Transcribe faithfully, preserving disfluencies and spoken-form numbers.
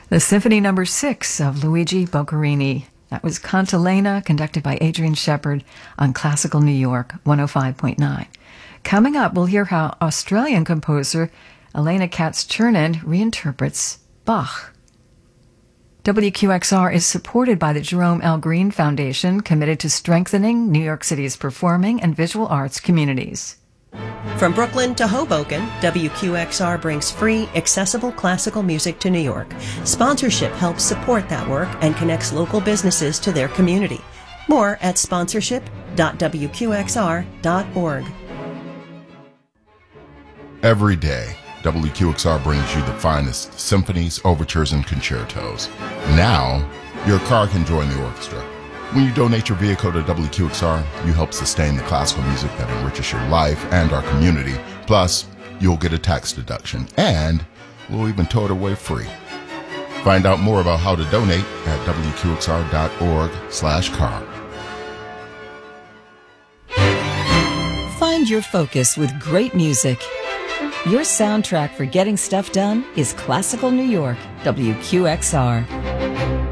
The Symphony Number Six of Luigi Boccherini. That was Cantilena, conducted by Adrian Shepard on Classical New York, one oh five point nine. Coming up, we'll hear how Australian composer Elena Katz-Chernin reinterprets Bach. W Q X R is supported by the Jerome L. Green Foundation, committed to strengthening New York City's performing and visual arts communities. From Brooklyn to Hoboken, W Q X R brings free, accessible classical music to New York. Sponsorship helps support that work and connects local businesses to their community. More at sponsorship dot w q x r dot org. Every day, W Q X R brings you the finest symphonies, overtures, and concertos. Now, your car can join the orchestra. When you donate your vehicle to W Q X R, you help sustain the classical music that enriches your life and our community. Plus, you'll get a tax deduction, and we'll even tow it away free. Find out more about how to donate at w q x r dot org slash car. Find your focus with great music. Your soundtrack for getting stuff done is Classical New York, W Q X R.